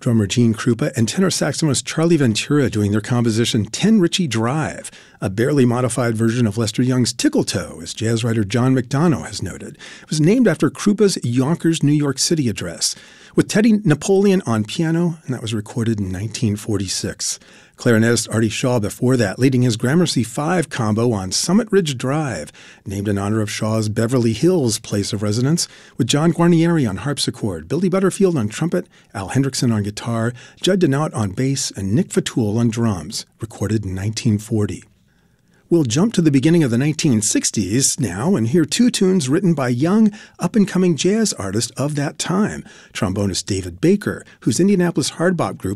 drummer Gene Krupa and tenor saxophonist Charlie Ventura doing their composition 10 Ritchie Drive, a barely modified version of Lester Young's Tickletoe, as jazz writer John McDonough has noted. It was named after Krupa's Yonkers, New York City address, with Teddy Napoleon on piano, and that was recorded in 1946. Clarinetist Artie Shaw before that, leading his Gramercy 5 combo on Summit Ridge Drive, named in honor of Shaw's Beverly Hills place of residence, with John Guarnieri on harpsichord, Billy Butterfield on trumpet, Al Hendrickson on guitar, Judd Denout on bass, and Nick Fatul on drums, recorded in 1940. We'll jump to the beginning of the 1960s now and hear two tunes written by young, up-and-coming jazz artists of that time. Trombonist David Baker, whose Indianapolis hard bop group